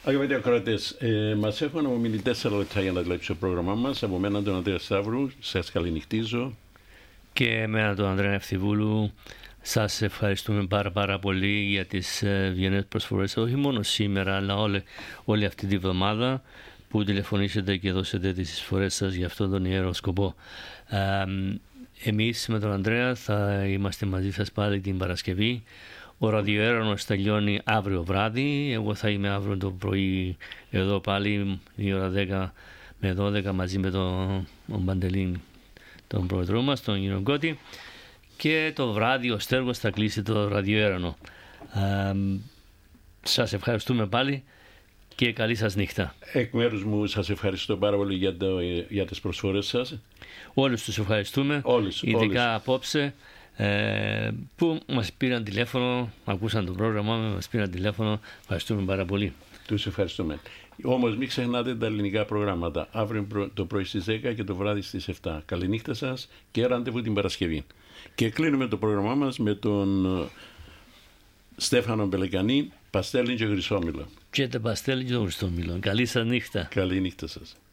Αγαπητοί ακροατές, μας έχουν απομείνει 4 λεπτά για να δουλέψει το πρόγραμμά μας. Από μένα τον Ανδρέα Σταύρου, σας καληνυχτίζω. Και εμένα τον Ανδρέα Ευθυβούλου, σας ευχαριστούμε πάρα πολύ για τις ευγενές προσφορές, όχι μόνο σήμερα, αλλά όλη αυτή τη βδομάδα που τηλεφωνήσετε και δώσετε τις εισφορές σας για αυτόν τον ιερό σκοπό. Εμείς με τον Ανδρέα θα είμαστε μαζί σας πάλι την Παρασκευή. Ο ραδιοέρωνος τελειώνει αύριο βράδυ. Εγώ θα είμαι αύριο το πρωί εδώ πάλι η ώρα 10 με 12 μαζί με τον Παντελή, τον πρόεδρό μας, τον κύριο Γκώτη. Και το βράδυ ο Στέργος θα κλείσει το ραδιοέρωνο. Σας ευχαριστούμε πάλι και καλή σας νύχτα. Εκ μέρους μου σας ευχαριστώ πάρα πολύ για τις προσφορές σας. Όλους τους ευχαριστούμε, ειδικά απόψε. Που μας πήραν τηλέφωνο, ακούσαν το πρόγραμμά μας πήραν τηλέφωνο, ευχαριστούμε πάρα πολύ. Τους ευχαριστούμε. Όμως μην ξεχνάτε τα ελληνικά προγράμματα, αύριο το πρωί στις 10 και το βράδυ στις 7. Καληνύχτα σας και ραντεβού την Παρασκευή. Και κλείνουμε το πρόγραμμά μας με τον Στέφανο Μπελεκανή, Παστέλι και Χρυσόμηλο. Και το Παστέλι και το Χρυσόμηλο. Καλή σας νύχτα. Καλή νύχτα σας.